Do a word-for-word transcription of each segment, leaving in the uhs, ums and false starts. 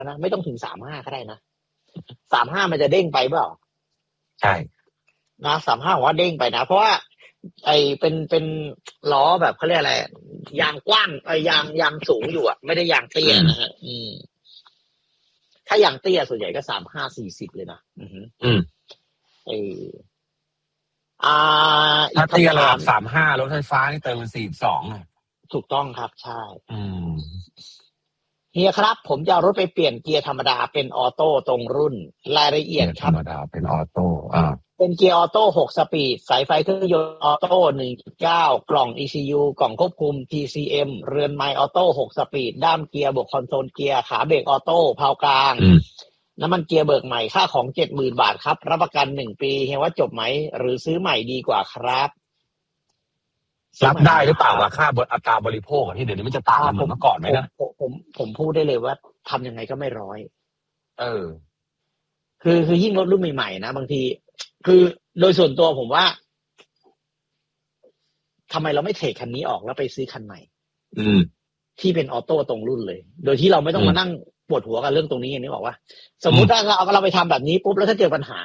นะไม่ต้องถึงสามห้าก็ได้นะสามห้ามันจะเด้งไปเปล่าใช่นะสามห้าว่าเด้งไปนะเพราะว่าไอเป็นเป็นล้อแบบเขาเรียกอะไรยางกว้างไอยางยางสูงอยู่อ่ะไม่ได้ยางเตี้ยนะฮะอืมถ้ายางเตี้ยส่วนใหญ่ก็สามห้าสี่สิบเลยนะอืมอืมไออ่าถ้าเตี้ยระดับสามห้ารถไฟฟ้านี่เติมเป็นสี่สองถูกต้องครับใช่อืมเฮียครับผมจะเอารถไปเปลี่ยนเกียร์ธรรมดาเป็นออโต้ตรงรุ่นรายละเอียดครับธรรมดาเป็นออโต้อ่าเป็นเกียร์ออโต้หกสปีดสายไฟเครื่องยนต์ออโต้ หนึ่งจุดเก้า กล่อง อี ซี ยู กล่องควบคุม ที ซี เอ็ม เรือนไมล์ออโต้หกสปีดด้ามเกียร์บวกคอนโซลเกียร์ขาเบรกออโต้เพากลางน้ำมันเกียร์เบิกใหม่ค่าของ เจ็ดหมื่น บาทครับรับประกันหนึ่งปีเห็นว่าจบไหมหรือซื้อใหม่ดีกว่าครับรับได้หรือเปล่าว่าค่าอัตราบริโภคที่เดี๋ยวนี้มันจะต่างกันเหมือนเมื่อก่อนไหมนะผมผมผมพูดได้เลยว่าทำยังไงก็ไม่ร้อยเออคือคือยิ่งรถรุ่นใหม่ๆนะบางทีคือโดยส่วนตัวผมว่าทำไมเราไม่เทรดคันนี้ออกแล้วไปซื้อคันใหม่อืมที่เป็นออโต้ตรงรุ่นเลยโดยที่เราไม่ต้องมานั่งปวดหัวกันเรื่องตรงนี้อย่างนี้บอกว่าสมมุติถ้าเราเราไปทำแบบนี้ปุ๊บแล้วถ้าเจอปัญหา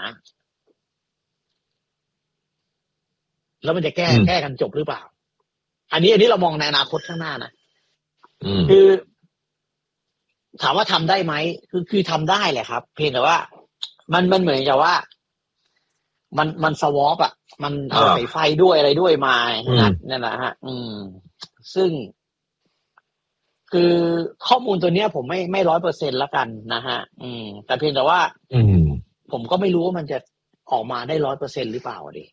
แล้วมันจะแก้แก้กันจบหรือเปล่าอันนี้อันนี้เรามองในอนาคตข้างหน้านะคือถามว่าทำได้ไหมคือคือทำได้แหละครับเพียงแต่ว่ามันมันเหมือนกับว่ามันมันสวอปอ่ะมันเอาสายไฟด้วยอะไรด้วยมานั่นแหละฮะอืมซึ่งคือข้อมูลตัวเนี้ยผมไม่ไม่ร้อยเปอร์เซ็นต์ละกันนะฮะอืมแต่เพียงแต่ว่าอืมผมก็ไม่รู้ว่ามันจะออกมาได้ร้อยเปอร์เซ็นต์หรือเปล่าดิ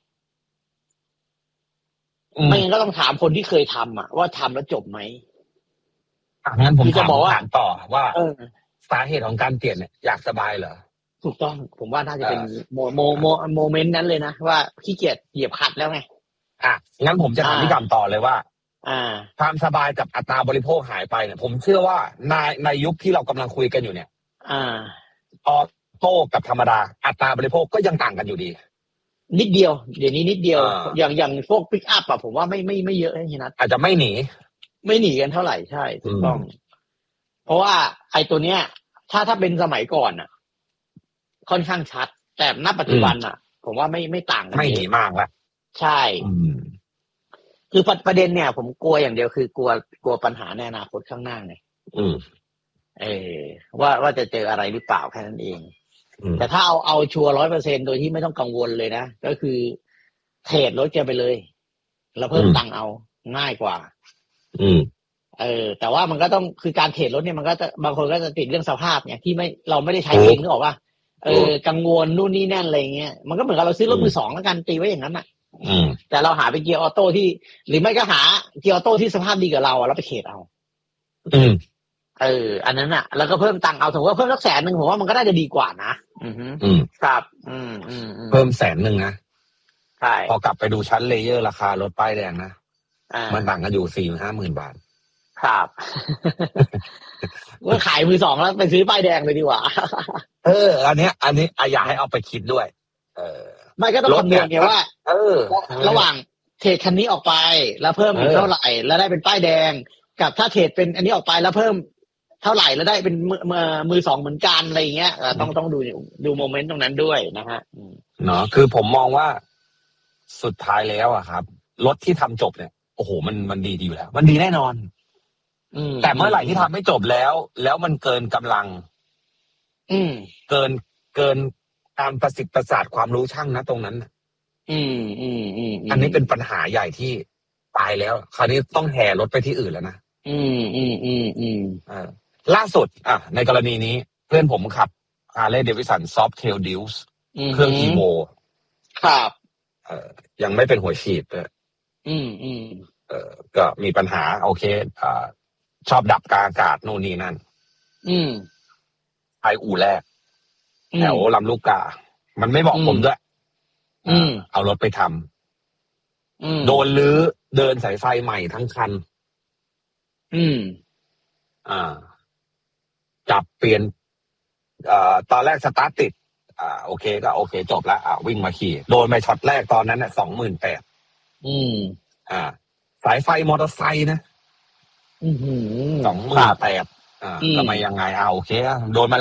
ไม่งั้นก็ต้องถามคนที่เคยทำอ่ะว่าทำแล้วจบไหมอ่ะงั้นผมจะบอกว่าถามต่อว่าสาเหตุของการเปลี่ยนเนี่ยอยากสบายเหรอถูกต้องผมว่าน่าจะเป็นโมโมโมโมเมนต์นั้นเลยนะว่าขี้เกียจเหยียบคัดแล้วไงอ่ะงั้นผมจะถามพี่กำต่อเลยว่าอ่าความสบายกับอัตราบริโภคหายไปเนี่ยผมเชื่อว่าในในยุคที่เรากำลังคุยกันอยู่เนี่ยอ่าออโต้กับธรรมดาอัตราบริโภคก็ยังต่างกันอยู่ดีนิดเดียวเดี๋ยวนี้นิดเดียวอย่างอย่างพวกปิกอัพอะผมว่าไม่ไม่ไม่เยอะนะอาจจะไม่หนีไม่หนีกันเท่าไหร่ใช่ถูกต้องเพราะว่าไอ้ตัวเนี้ยถ้าถ้าเป็นสมัยก่อนอะค่อนข้างชัดแต่ณปัจจุบันอะผมว่าไม่ไม่ต่างกันไม่หนีมากแล้วใช่คือประเด็นเนี่ยผมกลัวอย่างเดียวคือกลัวกลัวปัญหาในอนาคตข้างหน้าไงอืมเออว่าว่าจะเจออะไรหรือเปล่าแค่นั้นเองแต่ถ้าเอาเอาชัวร์ร้อยเปอร์เซ็นโดยที่ไม่ต้องกังวลเลยนะก็คือเทรดรถแกไปเลยแล้วเพิ่มตังค์เอาง่ายกว่าอืมเออแต่ว่ามันก็ต้องคือการเทรดรถเนี่ยมันก็จะบางคนก็จะติดเรื่องสภาพเนี่ยที่ไม่เราไม่ได้ใช้เองนึกออกว่าเออกังวลนู่นนี่นั่นอะไรเงี้ยมันก็เหมือนกับเราซื้อรถมือสองแล้วกันตีไว้อย่างนั้นอ่ะแต่เราหาเป็นเกียร์ออโต้ที่หรือไม่ก็หาเกียร์ออโต้ที่สภาพดีกว่าเราแล้วไปเทรดเอาอืมเอออันนั้นอ่ะแล้วก็เพิ่มตังค์เอาถือว่าเพิ่มสักแสนหนึ่งผมว่ามันก็น่าจะดีกว่านะอืมอืมครับอืมอืมเพิ่มแสนหนึ่งนะใช่พอกลับไปดูชั้นเลเยอร์ราคารถป้ายแดงนะมันต่างกันอยู่สี่ห้าหมื่นบาทครับว่าขายมือสองแล้วไปซื้อป้ายแดงเลยดีกว่าเอออันนี้อันนี้อยากให้เอาไปคิดด้วยเออไม่ก็ต้องคำนวณไงว่าเออระหว่างเทรดคันนี้ออกไปแล้วเพิ่มอีกเท่าไหร่แล้วได้เป็นป้ายแดงกับถ้าเทรดเป็นอันนี้ออกไปแล้วเพิ่มเท่าไหร่แล้วได้เป็นมือมือมือสองเหมือนกันอะไรอย่างเงี้ยต้องต้องดูดูโมเมนต์ตรงนั้นด้วยนะฮะเนาะคือผมมองว่าสุดท้ายแล้วอะครับรถที่ทำจบเนี่ยโอ้โหมันมันดีดีอยู่แล้วมันดีแน่นอนแต่เมื่อไหร่ที่ทำไม่จบแล้ว แล้วมันเกินกำลังอืมเกินเกินตามประสิทธิ์ประสาทความรู้ช่างนะตรงนั้นอืมอืมอืมอันนี้เป็นปัญหาใหญ่ที่ตายแล้วคราวนี้ต้องแห่รถไปที่อื่นแล้วนะอืมอืมอืมอืมอ่าล่าสุดอ่ะในกรณีนี้เพื่อนผมขับ Harley Davidson Softail Deuce เครื่อง Evo ครับเอ่อยังไม่เป็นหัวฉีดเลยอืมอืมเอ่อก็มีปัญหาโอเคอ่าชอบดับกลางอากาศโน่นนี่นั่นอืมไปอู่แรกแถวลำลูกกามันไม่บอกผมด้วยอืมเอารถไปทำโดนลื้อเดินสายไฟใหม่ทั้งคันอืมอ่าจับเปลี่ยนอ่าตอนแรกสตาร์ทติดอ่าโอเคก็โอเคจบแล้วอ่าวิ่งมาขี่โดนไปช็อตแรกตอนนั้นน่ะสองหมื่นแปดอืมอ่าสายไฟมอเตอร์ไซค์นะอือหือสองหมื่นแปดอ่าทำไมยังไงอ่าโอเคโดนมา